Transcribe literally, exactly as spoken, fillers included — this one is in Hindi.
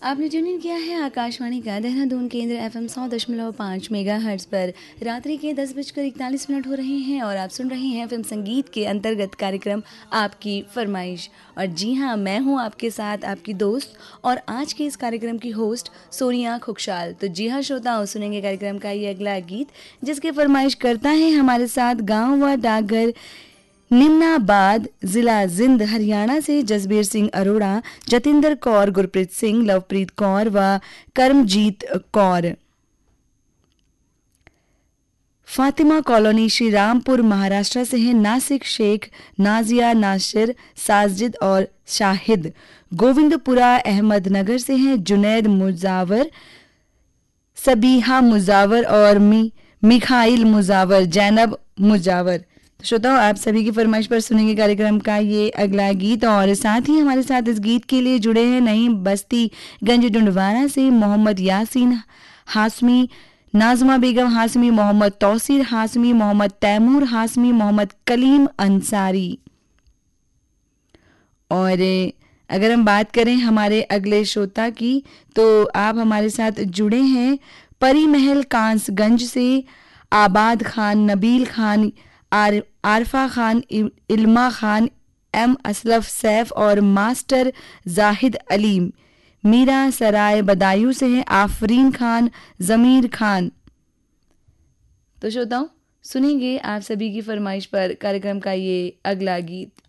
आपने ट्यून इन किया है आकाशवाणी का देहरादून केंद्र एफ एम सौ दशमलव पाँच मेगा हर्ट्ज पर। रात्रि के दस बजकर इकतालीस मिनट हो रहे हैं और आप सुन रहे हैं फिल्म संगीत के अंतर्गत कार्यक्रम आपकी फरमाइश। और जी हाँ, मैं हूँ आपके साथ आपकी दोस्त और आज के इस कार्यक्रम की होस्ट सोनिया खुशहाल। तो जी हाँ श्रोताओं, सुनेंगे कार्यक्रम का ये अगला गीत जिसके फरमाइश करता है हमारे साथ गाँव व डाकघर निमनाबाद जिला जिंद हरियाणा से जसबीर सिंह अरोड़ा, जतिंदर कौर, गुरप्रीत सिंह, लवप्रीत कौर व कर्मजीत कौर। फातिमा कॉलोनी श्री रामपुर महाराष्ट्र से हैं नासिक शेख, नाजिया, नासिर, साजिद और शाहिद। गोविंदपुरा अहमदनगर से हैं जुनैद मुजावर, सबीहा मुजावर और मी मिखाइल मुजावर, जैनब मुजावर। तो श्रोताओं, आप सभी की फरमाइश पर सुनेंगे कार्यक्रम का ये अगला गीत। और साथ ही हमारे साथ इस गीत के लिए जुड़े हैं नई बस्ती गंज डुंडवाना से मोहम्मद यासीन हाशमी, नाजमा बेगम हाशमी, मोहम्मद तौसीर हाशमी, मोहम्मद तैमूर हाशमी, मोहम्मद कलीम अंसारी। और अगर हम बात करें हमारे अगले श्रोता की, तो आप हमारे साथ जुड़े हैं परी महल कांसगंज से आबाद खान, नबील खान, आर, आरफा खान, इल्मा खान, एम असलफ सैफ और मास्टर जाहिद अलीम। मीरा सराय बदायूं से है आफरीन खान, जमीर खान। तो श्रोताओं, सुनेंगे आप सभी की फरमाइश पर कार्यक्रम का ये अगला गीत।